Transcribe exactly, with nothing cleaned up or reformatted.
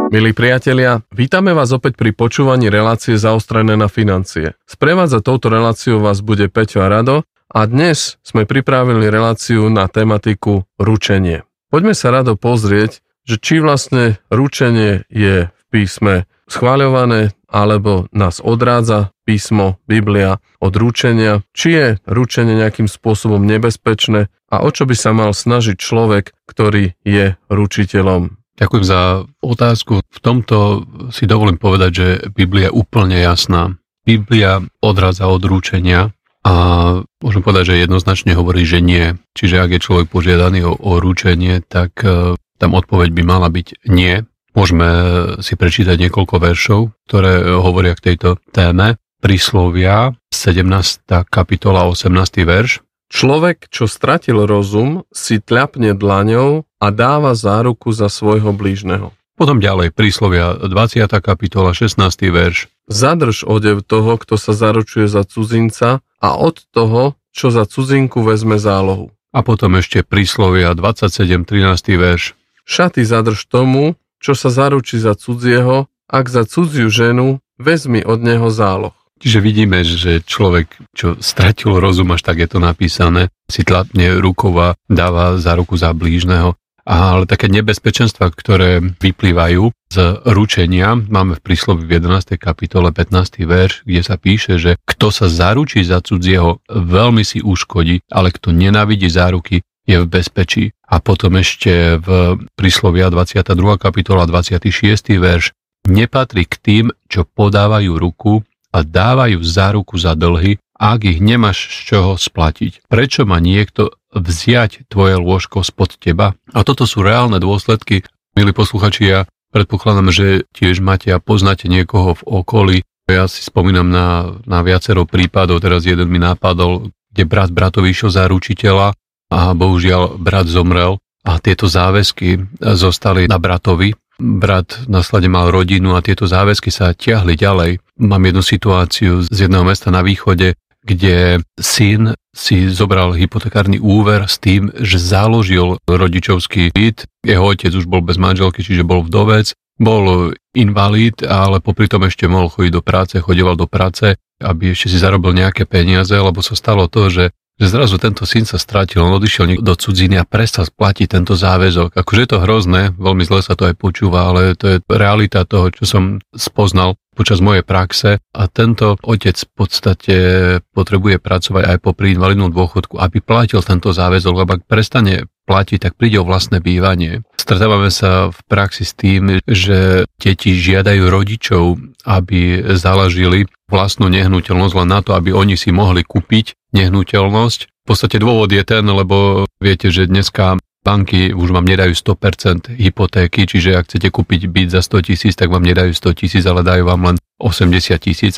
Milí priatelia, vítame vás opäť pri počúvaní relácie Zaostrené na financie. Sprevádzať touto reláciou vás bude Peťo a Rado a dnes sme pripravili reláciu na tematiku ručenie. Poďme sa Rado pozrieť, že či vlastne ručenie je v písme schváľované alebo nás odrádza písmo, Biblia od ručenia, či je ručenie nejakým spôsobom nebezpečné a o čo by sa mal snažiť človek, ktorý je ručiteľom. Ďakujem za otázku. V tomto si dovolím povedať, že Biblia je úplne jasná. Biblia odrádza od ručenia a môžem povedať, že jednoznačne hovorí, že nie. Čiže ak je človek požiadaný o, o ručenie, tak uh, tam odpoveď by mala byť nie. Môžeme si prečítať niekoľko veršov, ktoré hovoria k tejto téme. Príslovia, sedemnásta kapitola, osemnásty verš. Človek, čo stratil rozum, si tľapne dlaňou a dáva záruku za svojho blížneho. Potom ďalej, príslovia, dvadsiata kapitola, šestnásty verš. Zadrž odev toho, kto sa zaručuje za cudzinca a od toho, čo za cudzinku vezme zálohu. A potom ešte príslovia, dvadsaťsedem, trinásty verš. Šaty zadrž tomu, čo sa zaručí za cudzieho, ak za cudziu ženu, vezmi od neho záloh. Čiže vidíme, že človek, čo stratil rozum, až tak je to napísané, si tľapne rukou a dáva záruku za blížneho. Ale také nebezpečenstva, ktoré vyplývajú z ručenia, máme v prísloví v jedenástej kapitole pätnásty verš, kde sa píše, že kto sa zaručí za cudzieho, veľmi si uškodí, ale kto nenávidí záruky, je v bezpečí. A potom ešte v príslovia dvadsiata druhá kapitola, dvadsiaty šiesty verš. Nepatrí k tým, čo podávajú ruku a dávajú záruku za dlhy, ak ich nemáš z čoho splatiť. Prečo má niekto vziať tvoje lôžko spod teba? A toto sú reálne dôsledky. Milí posluchači, ja predpokladám, že tiež máte a poznáte niekoho v okolí. Ja si spomínam na, na viacero prípadov, teraz jeden mi napadol, kde brat bratovi išiel za ručiteľa a bohužiaľ brat zomrel a tieto záväzky zostali na bratovi. Brat následne mal rodinu a tieto záväzky sa ťahli ďalej. Mám jednu situáciu z jedného mesta na východe, kde syn si zobral hypotekárny úver s tým, že založil rodičovský byt. Jeho otec už bol bez manželky, čiže bol vdovec, bol invalid, ale popri tom ešte mohol chodiť do práce, chodieval do práce, aby ešte si zarobil nejaké peniaze, lebo sa stalo to, že že zrazu tento syn sa stratil, on odišiel do cudziny a prestal splatiť tento záväzok. Akože je to hrozné, veľmi zle sa to aj počúva, ale to je realita toho, čo som spoznal počas mojej praxe a tento otec v podstate potrebuje pracovať aj popri invalidnom dôchodku, aby platil tento záväzok, lebo ak prestane platiť, tak príde o vlastné bývanie. Stretávame sa v praxi s tým, že deti žiadajú rodičov, aby založili vlastnú nehnuteľnosť len na to, aby oni si mohli kúpiť nehnuteľnosť. V podstate dôvod je ten, lebo viete, že dneska banky už vám nedajú sto percent hypotéky, čiže ak chcete kúpiť byt za sto tisíc, tak vám nedajú sto tisíc, ale dajú vám len osemdesiat tisíc